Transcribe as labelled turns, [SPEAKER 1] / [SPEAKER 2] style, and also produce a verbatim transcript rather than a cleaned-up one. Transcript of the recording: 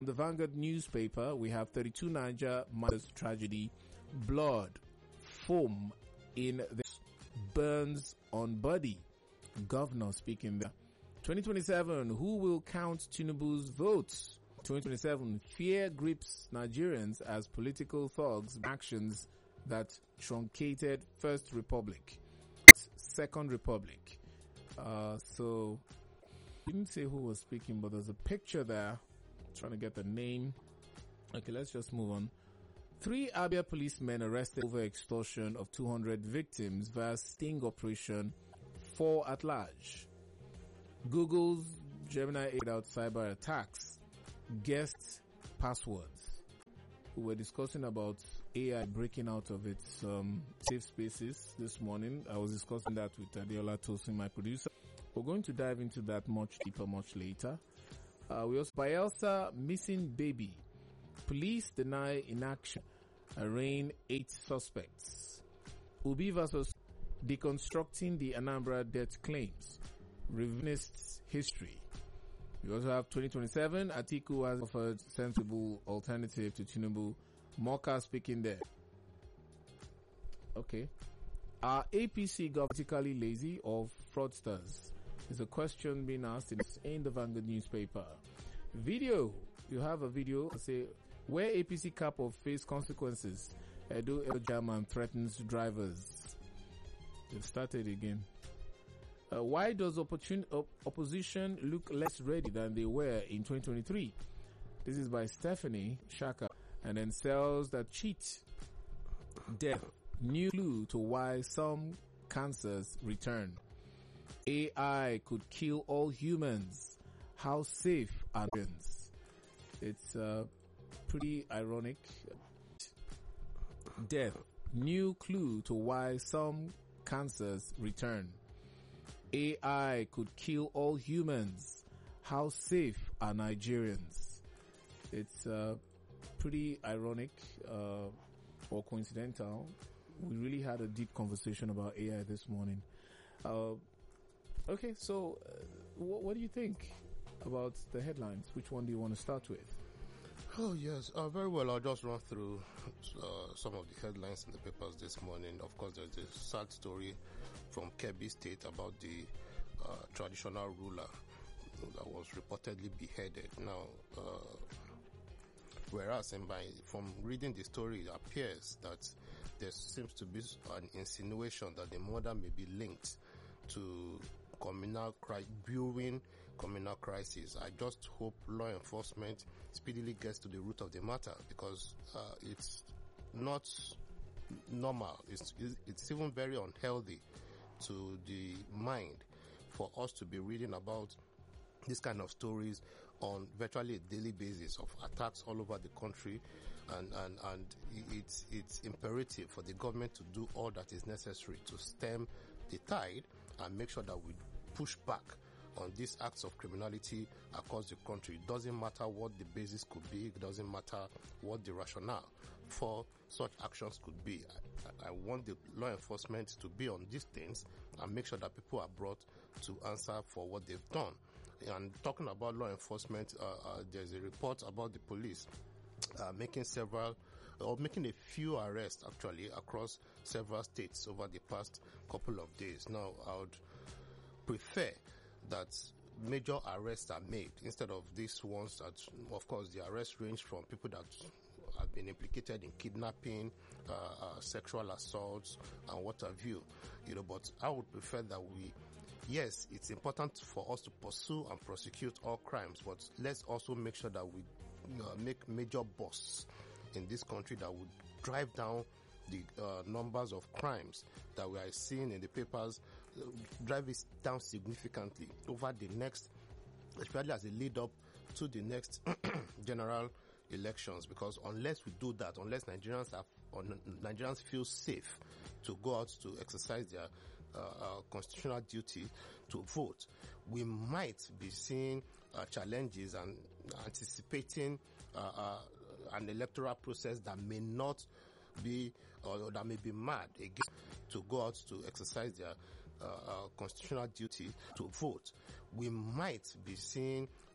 [SPEAKER 1] The Vanguard newspaper, we have thirty-two Niger mothers tragedy, blood, foam in the burns on body. Governor speaking there. twenty twenty-seven, who will count Tinubu's votes? twenty twenty-seven, fear grips Nigerians as political thugs actions that truncated First Republic, Second Republic. Uh, so, didn't say who was speaking, but there's a picture there. Trying to get the name. Okay, let's just move on. Three Abia policemen arrested over extortion of two hundred victims via sting operation. Four at large. Google's Gemini aimed out cyber attacks. Guest passwords. We were discussing about A I breaking out of its um, safe spaces this morning. I was discussing that with Adiola Tosin, my producer. We're going to dive into that much deeper, much later. Uh, we also, Bayelsa missing baby. Police deny inaction. Arraign eight suspects. Ubi versus deconstructing the Anambra debt claims. Revisionist history. We also have twenty twenty-seven. Atiku has offered sensible alternative to Tinubu. Moka speaking there. Okay. Are A P C governmentally lazy or fraudsters? Is a question being asked in the Vanguard newspaper. Video. You have a video. Say, where A P C cap of face consequences. Edo El German threatens drivers. They've started again. Uh, why does opportun- op- opposition look less ready than they were in twenty twenty-three? This is by Stephanie Shaka. And then cells that cheat. Death. New clue to why some cancers return. A I could kill all humans. How safe are humans? It's uh, pretty ironic. Death. New clue to why some cancers return. A I could kill all humans. How safe are Nigerians? It's uh, pretty ironic uh, or coincidental. We really had a deep conversation about A I this morning. Uh, okay, so uh, what, what do you think about the headlines? Which one do you want to start with?
[SPEAKER 2] Oh, yes. Uh, very well. I'll just run through uh, some of the headlines in the papers this morning. Of course, there's a sad story from Kebbi State about the uh, traditional ruler that was reportedly beheaded. Now, uh, whereas in by, from reading the story, it appears that there seems to be an insinuation that the murder may be linked to communal cri- brewing communal crisis. I just hope law enforcement speedily gets to the root of the matter, because uh, it's not normal. It's it's even very unhealthy to the mind for us to be reading about this kind of stories on virtually a daily basis of attacks all over the country, and, and, and it's, it's imperative for the government to do all that is necessary to stem the tide and make sure that we push back on these acts of criminality across the country. It doesn't matter what the basis could be. It doesn't matter what the rationale for such actions could be. I, I want the law enforcement to be on these things and make sure that people are brought to answer for what they've done. And talking about law enforcement, uh, uh, there's a report about the police Uh, making several, or making a few arrests actually across several states over the past couple of days. Now, I would prefer that major arrests are made instead of these ones that, of course, the arrests range from people that have been implicated in kidnapping, uh, uh, sexual assaults, and what have you. You know, but I would prefer that we, yes, it's important for us to pursue and prosecute all crimes, but let's also make sure that we uh, make major busts in this country that would drive down the uh, numbers of crimes that we are seeing in the papers, uh, drive it down significantly over the next, especially as a lead up to the next general elections. Because unless we do that, unless Nigerians have, or Nigerians feel safe to go out to exercise their uh, uh, constitutional duty to vote, we might be seeing uh, challenges and anticipating uh, uh, an electoral process that may not be, or that may be mad against to go out to exercise their uh, uh, constitutional duty to vote. We might be seeing